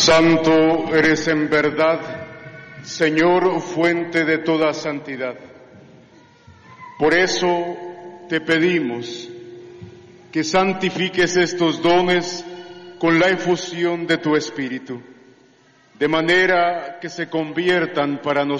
Santo eres en verdad, Señor, fuente de toda santidad. Por eso te pedimos que santifiques estos dones con la efusión de tu Espíritu, de manera que se conviertan para nosotros